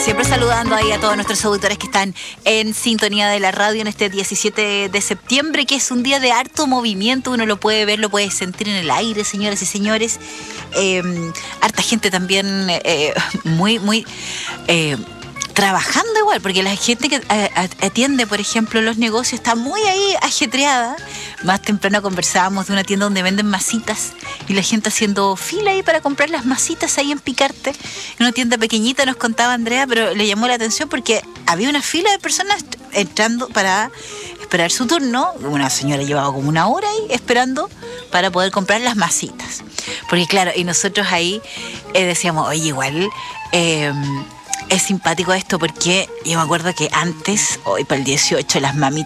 Siempre saludando ahí a todos nuestros auditores que están en sintonía de la radio en este 17 de septiembre, que es un día de harto movimiento. Uno lo puede ver, lo puede sentir en el aire, señoras y señores. Harta gente también muy trabajando igual, porque la gente que atiende, por ejemplo, los negocios está muy ahí ajetreada. Más temprano conversábamos de una tienda donde venden masitas y la gente haciendo fila ahí para comprar las masitas ahí en Picarte. En una tienda pequeñita, nos contaba Andrea, pero le llamó la atención porque había una fila de personas entrando para esperar su turno. Una señora llevaba como una hora ahí esperando para poder comprar las masitas. Porque claro, y nosotros ahí decíamos, oye, igual... es simpático esto porque yo me acuerdo que antes, hoy para el 18, las mamitas